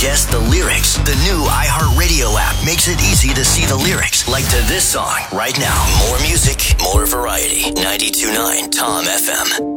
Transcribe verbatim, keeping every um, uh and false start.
guess the lyrics. The new iHeartRadio app makes it easy to see the lyrics, like to this song right now. More music, more variety. ninety-two point nine Tom F M.